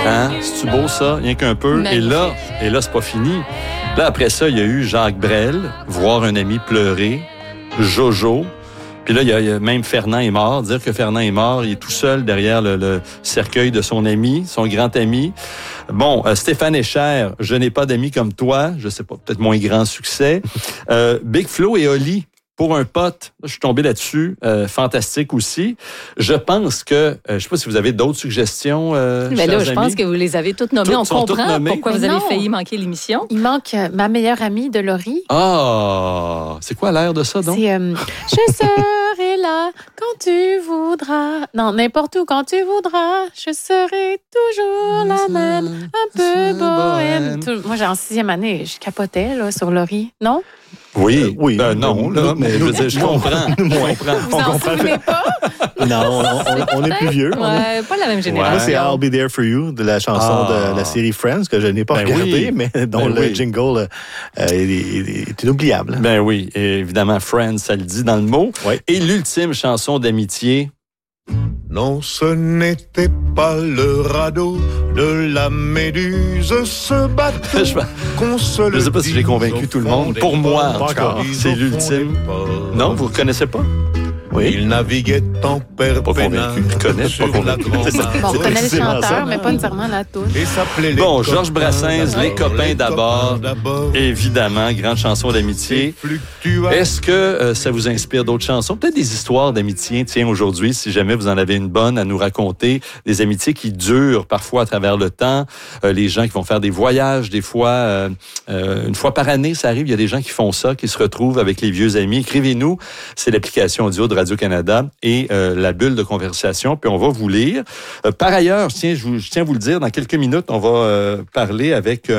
Hein? C'est-tu beau, ça? Rien qu'un peu. Et là, c'est pas fini. Là, après ça, il y a eu Jacques Brel, voir un ami pleurer, Jojo. Puis là, il y a même Fernand est mort. Dire que Fernand est mort, il est tout seul derrière le cercueil de son ami, son grand ami. Bon, Stéphane Escher, je n'ai pas d'amis comme toi. Je sais pas, peut-être moins grand succès. Big Flo et Oli. Pour un pote, je suis tombé là-dessus, fantastique aussi. Je pense que, je sais pas si vous avez d'autres suggestions, mais là, je pense que vous les avez toutes nommées. On comprend pourquoi vous avez failli manquer l'émission. Il manque ma meilleure amie de Laurie. Ah, c'est quoi l'air de ça, donc? C'est je serai là quand tu voudras. Non, n'importe où quand tu voudras. Je serai toujours la même, un peu bohème. Moi, j'ai en 6e année, je capotais là, sur Laurie. Non? Oui. Non, là, mais je veux dire, je comprends. Vous en souvenez pas? Non, on est plus vieux. Ouais, pas la même génération. Moi, c'est I'll Be There For You, de la chanson de la série Friends, que je n'ai pas regardée, mais dont le jingle est inoubliable. Ben oui, et évidemment, Friends, ça le dit dans le mot. Ouais. Et l'ultime chanson d'amitié. Non, ce n'était pas le radeau de la Méduse, ce bateau Je sais pas si j'ai convaincu tout le monde. Pour moi, en tout cas, c'est l'ultime. Non, vous ne reconnaissez pas? Oui. Il naviguait en père Pas convaincu. Je connais, pas convaincu. Bon, on connaît le chanteur, mais pas nécessairement la toune. Bon, Georges Brassens, Les copains d'abord. Évidemment, grande chanson d'amitié. Est-ce que ça vous inspire d'autres chansons? Peut-être des histoires d'amitié. Tiens, aujourd'hui, si jamais vous en avez une bonne à nous raconter, des amitiés qui durent parfois à travers le temps. Les gens qui vont faire des voyages, des fois, une fois par année, ça arrive. Il y a des gens qui font ça, qui se retrouvent avec les vieux amis. Écrivez-nous. C'est l'application audio de Radio-Canada et la bulle de conversation, puis on va vous lire. Par ailleurs, je tiens à vous le dire, dans quelques minutes, on va parler avec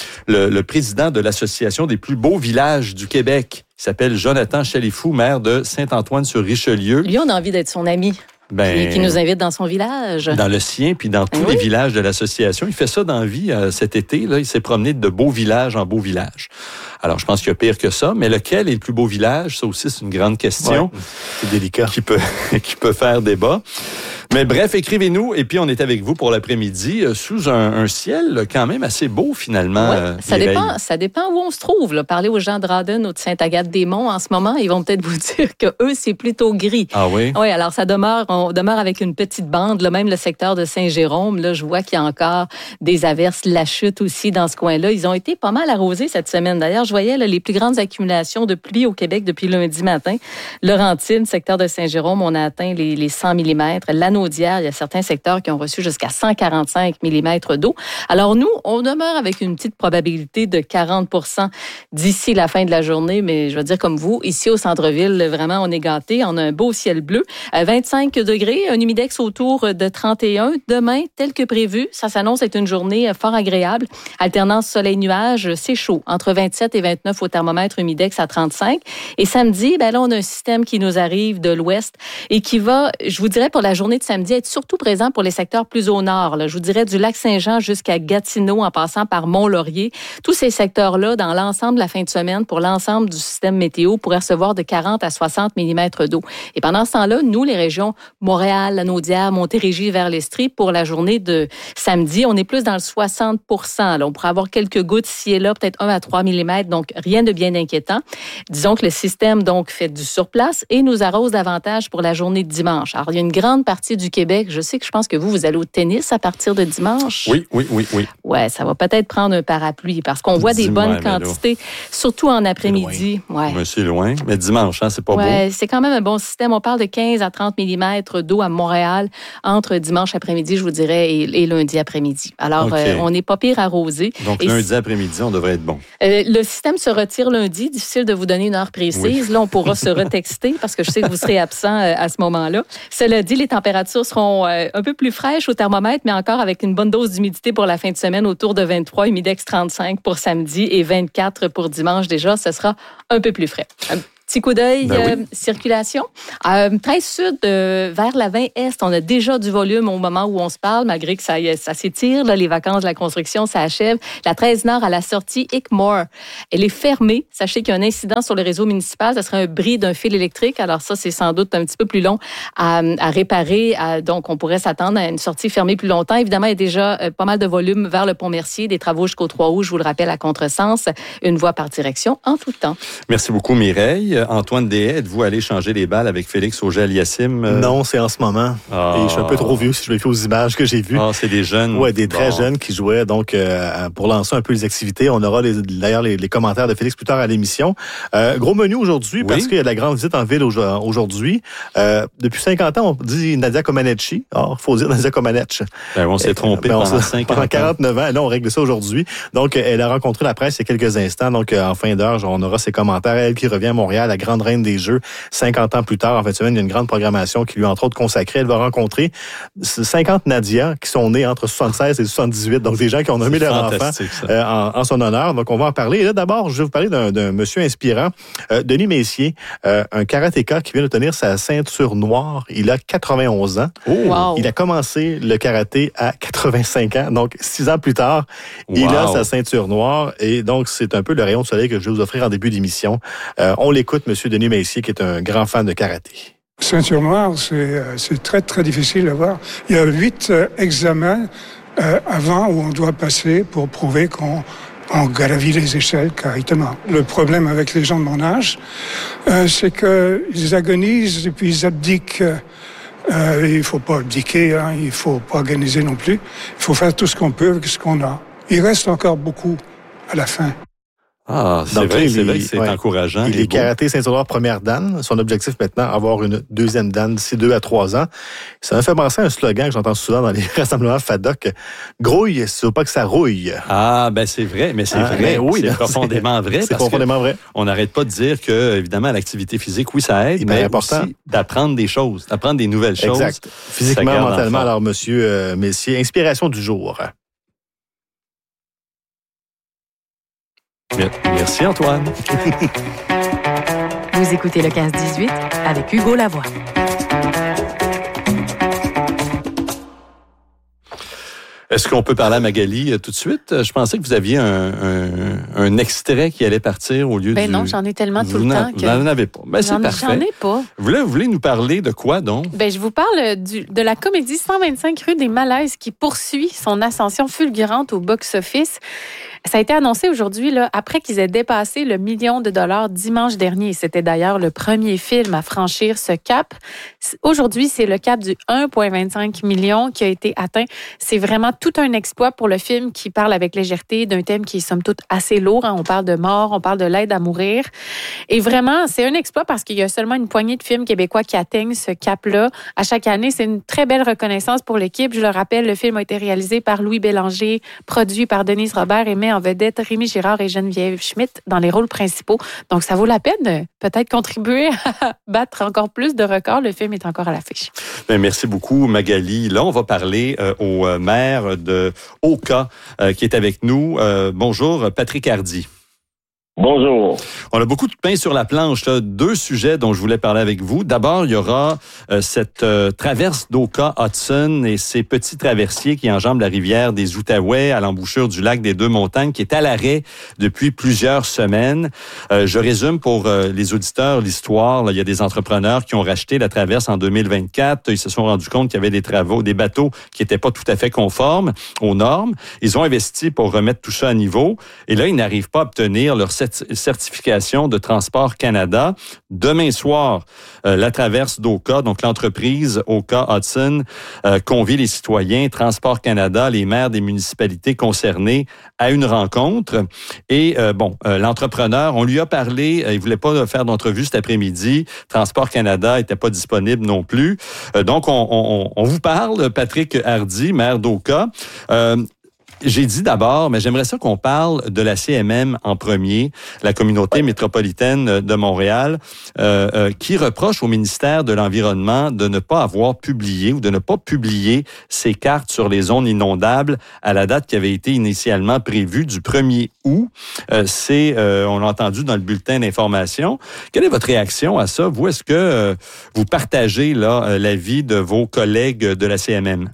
le président de l'Association des plus beaux villages du Québec. Il s'appelle Jonathan Chalifou, maire de Saint-Antoine-sur-Richelieu. Lui, on a envie d'être son ami. Qui nous invite dans son village. Dans le sien, puis dans tous les villages de l'association. Il fait ça dans la vie cet été. Là, il s'est promené de beau village en beau village. Alors, je pense qu'il y a pire que ça. Mais lequel est le plus beau village? Ça aussi, c'est une grande question. Ouais, c'est délicat. Qui peut faire débat. Mais bref, écrivez-nous. Et puis, on est avec vous pour l'après-midi sous un ciel quand même assez beau, finalement. Ouais, ça dépend où on se trouve. Là. Parlez aux gens de Rawdon ou de Sainte-Agathe-des-Monts en ce moment. Ils vont peut-être vous dire qu'eux, c'est plutôt gris. Ah oui? Oui, alors on demeure avec une petite bande. Là, même le secteur de Saint-Jérôme, là, je vois qu'il y a encore des averses, la chute aussi dans ce coin-là. Ils ont été pas mal arrosés cette semaine. D'ailleurs, je voyais là, les plus grandes accumulations de pluie au Québec depuis lundi matin. Laurentide, secteur de Saint-Jérôme, on a atteint les 100 mm. Lanaudière, il y a certains secteurs qui ont reçu jusqu'à 145 mm d'eau. Alors nous, on demeure avec une petite probabilité de 40 % d'ici la fin de la journée, mais je veux dire comme vous, ici au centre-ville, vraiment, on est gâtés. On a un beau ciel bleu, 25 degrés, un humidex autour de 31. Demain, tel que prévu, ça s'annonce être une journée fort agréable. Alternance soleil-nuage, c'est chaud, entre 27 et 29 au thermomètre, humidex à 35. Et samedi, là, on a un système qui nous arrive de l'ouest et qui va, je vous dirais, pour la journée de samedi, être surtout présent pour les secteurs plus au nord. Là. Je vous dirais du lac Saint-Jean jusqu'à Gatineau, en passant par Mont-Laurier. Tous ces secteurs-là, dans l'ensemble de la fin de semaine, pour l'ensemble du système météo, pourraient recevoir de 40 à 60 mm d'eau. Et pendant ce temps-là, nous, les régions Montréal, Lanaudière, Montérégie, vers l'Estrie, pour la journée de samedi, on est plus dans le 60 %. Là, on pourrait avoir quelques gouttes ici et là, peut-être 1 à 3 mm, donc rien de bien inquiétant. Disons que le système donc fait du surplace et nous arrose davantage pour la journée de dimanche. Alors, il y a une grande partie du Québec, je sais que je pense que vous allez au tennis à partir de dimanche. Oui. Ouais, ça va peut-être prendre un parapluie parce qu'on voit des bonnes quantités, surtout en après-midi. Ouais. Mais c'est loin, mais dimanche, c'est pas beau. C'est quand même un bon système. On parle de 15 à 30 mm d'eau à Montréal entre dimanche après-midi, je vous dirais, et lundi après-midi. Alors, on n'est pas pire arrosé. Donc, lundi après-midi, on devrait être bon. Le système se retire lundi. Difficile de vous donner une heure précise. Oui. Là, on pourra se retexter parce que je sais que vous serez absent à ce moment-là. Cela dit, les températures seront un peu plus fraîches au thermomètre, mais encore avec une bonne dose d'humidité pour la fin de semaine, autour de 23, humidex 35 pour samedi et 24 pour dimanche. Déjà, ce sera un peu plus frais. Petit coup d'œil, circulation. 13 sud vers la 20 est, on a déjà du volume au moment où on se parle, malgré que ça s'étire. Là, les vacances de la construction s'achèvent. La 13 nord à la sortie Hickmore, elle est fermée. Sachez qu'il y a un incident sur le réseau municipal. Ça serait un bris d'un fil électrique. Alors ça, c'est sans doute un petit peu plus long à réparer. Donc, on pourrait s'attendre à une sortie fermée plus longtemps. Évidemment, il y a déjà pas mal de volume vers le Pont-Mercier, des travaux jusqu'au 3 août, je vous le rappelle, à contresens. Une voie par direction en tout temps. Merci beaucoup, Mireille. Antoine Deshaies, êtes-vous allé changer les balles avec Félix Auger-Aliassime? Non, c'est en ce moment. Et je suis un peu trop vieux si je me fie aux images que j'ai vues. Ah, c'est des jeunes. Oui, des très jeunes qui jouaient. Donc, pour lancer un peu les activités, on aura d'ailleurs les commentaires de Félix plus tard à l'émission. Gros menu aujourd'hui parce qu'il y a de la grande visite en ville aujourd'hui. Depuis 50 ans, on dit Nadia Comaneci. Il faut dire Nadia Comaneci. On s'est trompé pendant 50 ans. Pendant 49 ans. Là, on règle ça aujourd'hui. Donc, elle a rencontré la presse il y a quelques instants. Donc, en fin d'heure, on aura ses commentaires. Elle qui revient à Montréal, la grande reine des Jeux, 50 ans plus tard. En fin de semaine, il y a une grande programmation qui lui est entre autres consacrée. Elle va rencontrer 50 Nadia qui sont nées entre 76 et 78. Donc, des gens qui ont nommé leur enfant en son honneur. Donc, on va en parler. Et là, d'abord, je vais vous parler d'un monsieur inspirant, Denis Messier, un karatéka qui vient de tenir sa ceinture noire. Il a 91 ans. Oh. Wow. Il a commencé le karaté à 85 ans. Donc, 6 ans plus tard, il a sa ceinture noire. Et donc, c'est un peu le rayon de soleil que je vais vous offrir en début d'émission. On l'écoute, M. Denis Messier, qui est un grand fan de karaté. Ceinture noire, c'est très, très difficile à voir. Il y a 8 examens avant où on doit passer pour prouver qu'on gravit les échelles correctement. Le problème avec les gens de mon âge, c'est qu'ils agonisent et puis ils abdiquent. Il ne faut pas abdiquer, il ne faut pas organiser non plus. Il faut faire tout ce qu'on peut avec ce qu'on a. Il reste encore beaucoup à la fin. Ah, c'est vrai que c'est encourageant. Il est karaté ceinture noire première dan. Son objectif maintenant, avoir une deuxième dan d'ici 2 à 3 ans. Ça me fait penser à un slogan que j'entends souvent dans les rassemblements FADOC. Grouille, si tu veux pas que ça rouille. Ah, ben c'est vrai, mais c'est vrai. Oui, c'est profondément vrai. C'est profondément vrai. On n'arrête pas de dire que, évidemment, l'activité physique, oui, ça aide, mais important aussi d'apprendre des choses, d'apprendre des nouvelles choses. Exact. Physiquement, mentalement. Alors, monsieur Messier, inspiration du jour. Merci, Antoine. Vous écoutez le 15-18 avec Hugo Lavoie. Est-ce qu'on peut parler à Magali tout de suite? Je pensais que vous aviez un extrait qui allait partir au lieu du... Non, j'en ai tellement tout le temps que... Vous n'en avez pas. Ben, c'est parfait. J'en ai pas. Vous voulez nous parler de quoi, donc? Je vous parle de la comédie 125 rue des Malaises qui poursuit son ascension fulgurante au box-office. Ça a été annoncé aujourd'hui, là, après qu'ils aient dépassé le $1 million dimanche dernier. C'était d'ailleurs le premier film à franchir ce cap. Aujourd'hui, c'est le cap du 1,25 million qui a été atteint. C'est vraiment tout un exploit pour le film qui parle avec légèreté d'un thème qui est somme toute assez lourd. On parle de mort, on parle de l'aide à mourir. Et vraiment, c'est un exploit parce qu'il y a seulement une poignée de films québécois qui atteignent ce cap-là. À chaque année, c'est une très belle reconnaissance pour l'équipe. Je le rappelle, le film a été réalisé par Louis Bélanger, produit par Denise Robert et met en vedette Rémi Girard et Geneviève Schmidt dans les rôles principaux. Donc, ça vaut la peine de peut-être contribuer à battre encore plus de records. Le film est encore à l'affiche. Bien, merci beaucoup, Magali. Là, on va parler au maire de Oka qui est avec nous. Bonjour, Patrick Hardy. Bonjour. On a beaucoup de pain sur la planche. Là. 2 sujets dont je voulais parler avec vous. D'abord, il y aura cette traverse d'Oka-Hudson et ces petits traversiers qui enjambent la rivière des Outaouais à l'embouchure du lac des Deux-Montagnes qui est à l'arrêt depuis plusieurs semaines. Je résume pour les auditeurs l'histoire. Là, il y a des entrepreneurs qui ont racheté la traverse en 2024. Ils se sont rendus compte qu'il y avait des bateaux qui n'étaient pas tout à fait conformes aux normes. Ils ont investi pour remettre tout ça à niveau. Et là, ils n'arrivent pas à obtenir leur certification de Transport Canada. Demain soir, la traverse d'Oka, donc l'entreprise Oka-Hudson, convie les citoyens, Transport Canada, les maires des municipalités concernées à une rencontre. Et l'entrepreneur, on lui a parlé, il voulait pas faire d'entrevue cet après-midi. Transport Canada était pas disponible non plus. Donc, on vous parle, Patrick Hardy, maire d'Oka. j'ai dit d'abord, mais j'aimerais ça qu'on parle de la CMM en premier, la communauté métropolitaine de Montréal, qui reproche au ministère de l'Environnement de ne pas avoir publié ou de ne pas publier ses cartes sur les zones inondables à la date qui avait été initialement prévue du 1er août. On l'a entendu dans le bulletin d'information. Quelle est votre réaction à ça? Vous, est-ce que vous partagez là l'avis de vos collègues de la CMM?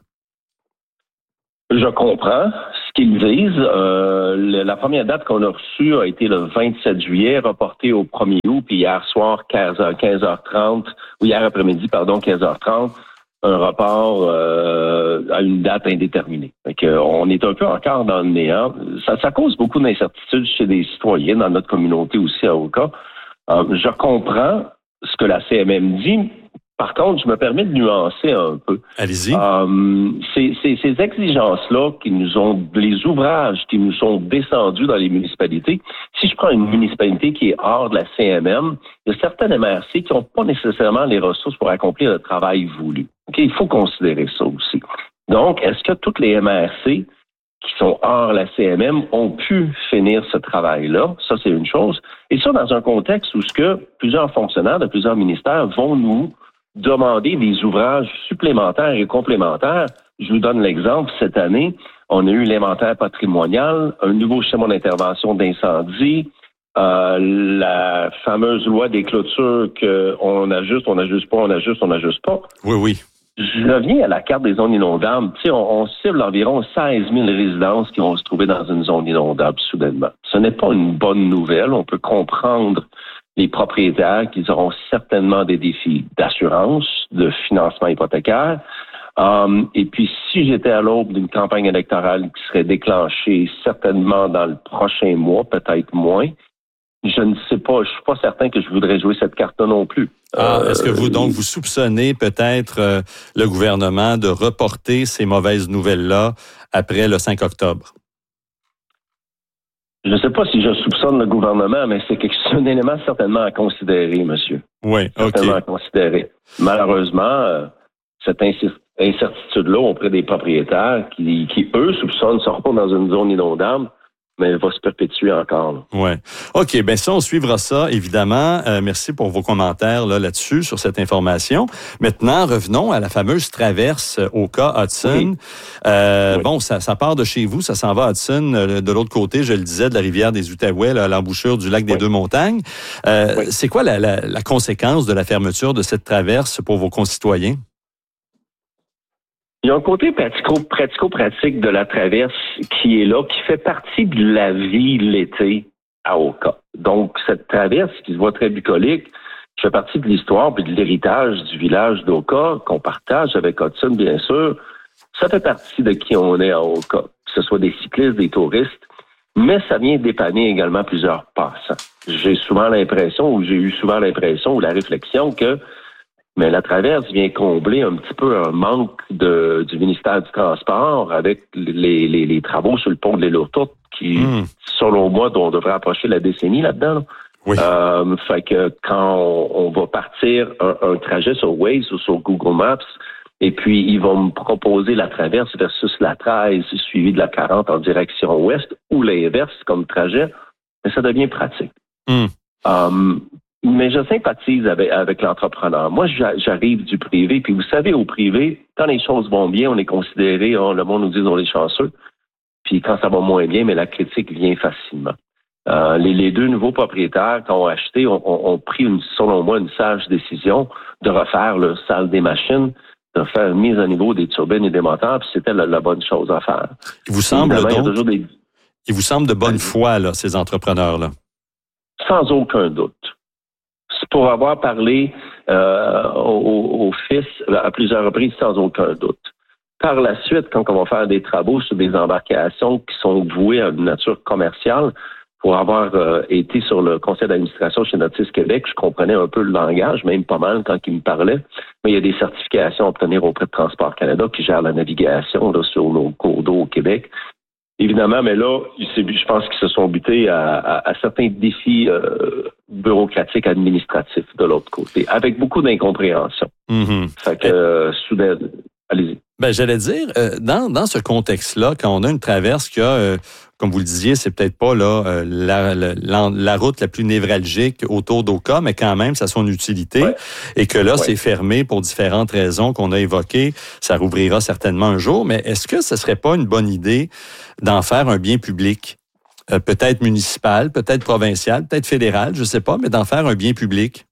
Je comprends ce qu'ils visent. La première date qu'on a reçue a été le 27 juillet, reportée au 1er août, puis hier soir, 15h30, ou hier après-midi, 15h30, un report à une date indéterminée. On est un peu encore dans le néant. Ça cause beaucoup d'incertitudes chez des citoyens, dans notre communauté aussi à Oka. Je comprends ce que la CMM dit. Par contre, je me permets de nuancer un peu. Allez-y. Ces exigences-là les ouvrages qui nous sont descendus dans les municipalités, si je prends une municipalité qui est hors de la CMM, il y a certaines MRC qui n'ont pas nécessairement les ressources pour accomplir le travail voulu. Il faut considérer ça aussi. Donc, est-ce que toutes les MRC qui sont hors la CMM ont pu finir ce travail-là? Ça, c'est une chose. Et ça, dans un contexte où plusieurs fonctionnaires de plusieurs ministères vont nous demander des ouvrages supplémentaires et complémentaires. Je vous donne l'exemple. Cette année, on a eu l'inventaire patrimonial, un nouveau schéma d'intervention d'incendie, la fameuse loi des clôtures qu'on ajuste, on n'ajuste pas. Oui. Je reviens à la carte des zones inondables. Tu sais, on cible environ 16 000 résidences qui vont se trouver dans une zone inondable soudainement. Ce n'est pas une bonne nouvelle. On peut comprendre les propriétaires qu'ils auront certainement des défis d'assurance, de financement hypothécaire. Et puis, si j'étais à l'aube d'une campagne électorale qui serait déclenchée certainement dans le prochain mois, peut-être moins, je ne sais pas, je suis pas certain que je voudrais jouer cette carte-là non plus. Est-ce que vous soupçonnez peut-être le gouvernement de reporter ces mauvaises nouvelles-là après le 5 octobre? Je ne sais pas si je soupçonne le gouvernement, mais c'est un élément certainement à considérer, monsieur. Oui, OK. Certainement à considérer. Malheureusement, cette incertitude-là auprès des propriétaires qui eux, soupçonnent seront dans une zone inondable, mais elle va se perpétuer encore. Oui. OK, bien ça, on suivra ça, évidemment. Merci pour vos commentaires là-dessus, sur cette information. Maintenant, revenons à la fameuse traverse Oka Hudson. Oui. Bon, ça part de chez vous, ça s'en va à Hudson, de l'autre côté, je le disais, de la rivière des Outaouais, à l'embouchure du lac des Deux-Montagnes. C'est quoi la conséquence de la fermeture de cette traverse pour vos concitoyens? Il y a un côté pratico-pratique de la traverse qui est là, qui fait partie de la vie l'été à Oka. Donc, cette traverse qui se voit très bucolique, fait partie de l'histoire et de l'héritage du village d'Oka qu'on partage avec Hudson, bien sûr. Ça fait partie de qui on est à Oka, que ce soit des cyclistes, des touristes, mais ça vient dépanner également plusieurs passants. J'ai eu souvent l'impression, ou la réflexion que la traverse vient combler un petit peu un manque du ministère du Transport avec les travaux sur le pont de l'île aux Tourtes qui, selon moi, on devrait approcher la décennie là-dedans. Là. Oui. Fait que quand on va partir un trajet sur Waze ou sur Google Maps, et puis ils vont me proposer la traverse versus la 13 suivie de la 40 en direction ouest ou l'inverse comme trajet, mais ça devient pratique. Mais je sympathise avec l'entrepreneur. Moi, j'arrive du privé, puis vous savez, au privé, quand les choses vont bien, on est considéré, le monde nous dit on est chanceux, puis quand ça va moins bien, mais la critique vient facilement. Les deux nouveaux propriétaires qui ont acheté ont pris, selon moi, une sage décision de refaire leur salle des machines, de faire une mise à niveau des turbines et des moteurs, puis c'était la bonne chose à faire. Il vous semble de bonne foi, là, ces entrepreneurs-là? Sans aucun doute. Pour avoir parlé au fils à plusieurs reprises, sans aucun doute. Par la suite, quand on va faire des travaux sur des embarcations qui sont vouées à une nature commerciale, pour avoir été sur le conseil d'administration chez Nautis Québec, je comprenais un peu le langage, même pas mal quand il me parlait. Mais il y a des certifications à obtenir auprès de Transport Canada qui gère la navigation là, sur nos cours d'eau au Québec. Évidemment, mais là, je pense qu'ils se sont butés à certains défis bureaucratiques, administratifs de l'autre côté, avec beaucoup d'incompréhension. Fait que, soudain, allez-y. Ben, j'allais dire, dans ce contexte-là, quand on a une traverse qui a, comme vous le disiez, c'est peut-être pas là la route la plus névralgique autour d'Oka, mais quand même, ça a son utilité. Ouais. Et que là, c'est fermé pour différentes raisons qu'on a évoquées. Ça rouvrira certainement un jour, mais est-ce que ce serait pas une bonne idée d'en faire un bien public? Peut-être municipal, peut-être provincial, peut-être fédéral, je sais pas, mais d'en faire un bien public?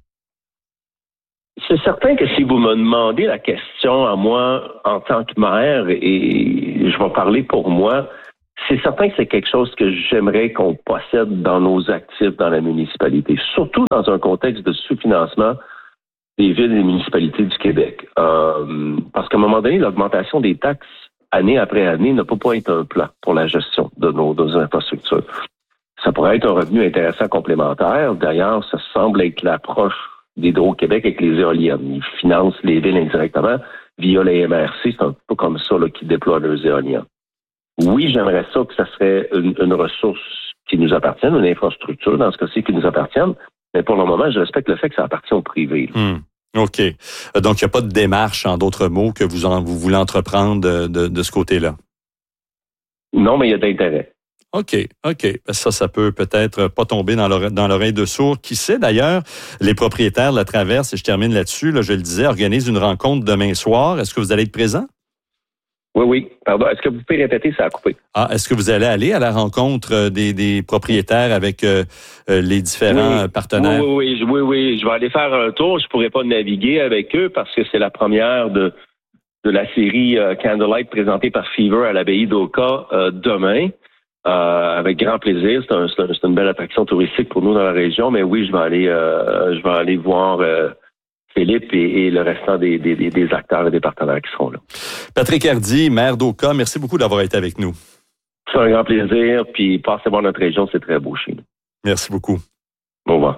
C'est certain que si vous me demandez la question à moi en tant que maire, et je vais parler pour moi, c'est certain que c'est quelque chose que j'aimerais qu'on possède dans nos actifs dans la municipalité, surtout dans un contexte de sous-financement des villes et des municipalités du Québec. Parce qu'à un moment donné, l'augmentation des taxes année après année ne peut pas être un plan pour la gestion de nos infrastructures. Ça pourrait être un revenu intéressant complémentaire. D'ailleurs, ça semble être l'approche d'Hydro-Québec avec les éoliennes. Ils financent les villes indirectement via les MRC. C'est un peu comme ça là, qu'ils déploient leurs éoliennes. Oui, j'aimerais ça que ça serait une ressource qui nous appartienne, une infrastructure, dans ce cas-ci, qui nous appartienne. Mais pour le moment, je respecte le fait que ça appartient au privé. OK. Donc, il n'y a pas de démarche, en d'autres mots, que vous voulez entreprendre de ce côté-là? Non, mais il y a d'intérêt. OK. Ça peut peut-être pas tomber dans l'oreille de sourd. Qui sait, d'ailleurs, les propriétaires de la traverse, et je termine là-dessus, là, je le disais, organisent une rencontre demain soir. Est-ce que vous allez être présent? Oui. Pardon. Est-ce que vous pouvez répéter? Ça a coupé. Est-ce que vous allez aller à la rencontre des propriétaires avec les différents partenaires? Oui. Je vais aller faire un tour. Je ne pourrai pas naviguer avec eux parce que c'est la première de la série Candlelight présentée par Fever à l'abbaye d'Oka demain. Avec grand plaisir. C'est une belle attraction touristique pour nous dans la région. Mais oui, je vais aller voir Philippe et le restant des acteurs et des partenaires qui seront là. Patrick Hardy, maire d'Oka, merci beaucoup d'avoir été avec nous. C'est un grand plaisir. Puis passez voir notre région, c'est très beau chez nous. Merci beaucoup. Au revoir.